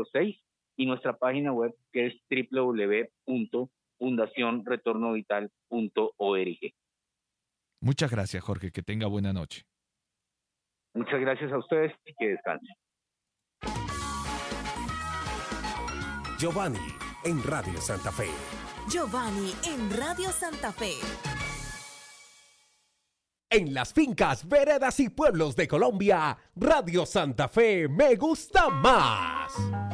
06 y nuestra página web que es www.fundacionretornovital.org. Muchas gracias, Jorge. Que tenga buena noche. Muchas gracias a ustedes y que descansen. Giovanni en Radio Santa Fe. Giovanni en Radio Santa Fe. En las fincas, veredas y pueblos de Colombia, Radio Santa Fe me gusta más.